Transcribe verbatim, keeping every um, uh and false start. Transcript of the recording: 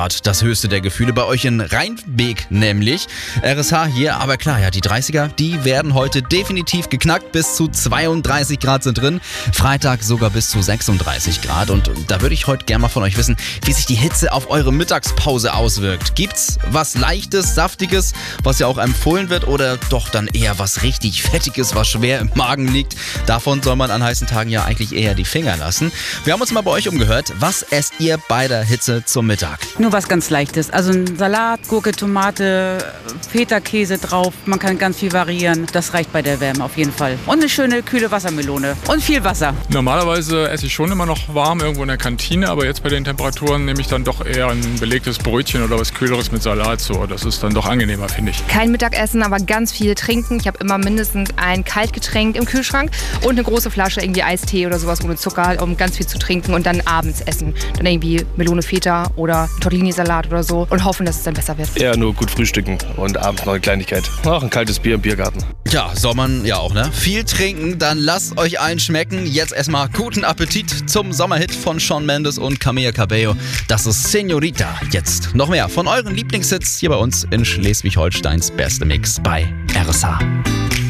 Grad das höchste der Gefühle bei euch in Rheinbeek nämlich. R S H hier, aber klar, ja, die dreißiger, die werden heute definitiv geknackt. Bis zu zweiunddreißig Grad sind drin. Freitag sogar bis zu sechsunddreißig Grad. Und da würde ich heute gerne mal von euch wissen, wie sich die Hitze auf eure Mittagspause auswirkt. Gibt's was Leichtes, Saftiges, was ja auch empfohlen wird, oder doch dann eher was richtig Fettiges, was schwer im Magen liegt? Davon soll man an heißen Tagen ja eigentlich eher die Finger lassen. Wir haben uns mal bei euch umgehört. Was esst ihr bei der Hitze zum Mittag? Nur was ganz Leichtes. Also ein Salat, Gurke, Tomate, Feta-Käse drauf. Man kann ganz viel variieren. Das reicht bei der Wärme auf jeden Fall. Und eine schöne, kühle Wassermelone. Und viel Wasser. Normalerweise esse ich schon immer noch warm irgendwo in der Kantine, aber jetzt bei den Temperaturen nehme ich dann doch eher ein belegtes Brötchen oder was Kühleres mit Salat. So, das ist dann doch angenehmer, finde ich. Kein Mittagessen, aber ganz viel trinken. Ich habe immer mindestens ein Kaltgetränk im Kühlschrank und eine große Flasche irgendwie Eistee oder sowas ohne Zucker, um ganz viel zu trinken und dann abends essen. Dann irgendwie Melone Feta oder Tortellini-Salat oder so und hoffen, dass es dann besser wird. Eher nur gut frühstücken und abends noch eine Kleinigkeit. Ach, ein kaltes Bier im Biergarten. Ja, soll man ja auch, ne? Viel trinken, dann lasst euch allen schmecken. Jetzt erstmal guten Appetit zum Sommerhit von Shawn Mendes und Camila Cabello. Das ist Señorita. Jetzt noch mehr von euren Lieblingshits hier bei uns in Schleswig-Holsteins Beste Mix bei R S H.